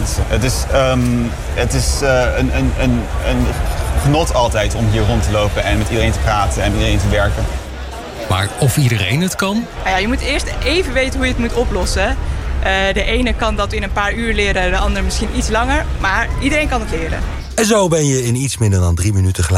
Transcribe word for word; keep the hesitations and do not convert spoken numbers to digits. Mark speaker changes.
Speaker 1: mensen. Het is, um, het is uh, een, een, een, een genot altijd om hier rond te lopen en met iedereen te praten en met iedereen te werken.
Speaker 2: Maar of iedereen het kan?
Speaker 3: Nou ja, je moet eerst even weten hoe je het moet oplossen. Uh, de ene kan dat in een paar uur leren, de andere misschien iets langer. Maar iedereen kan het leren.
Speaker 4: En zo ben je in iets minder dan drie minuten gelijk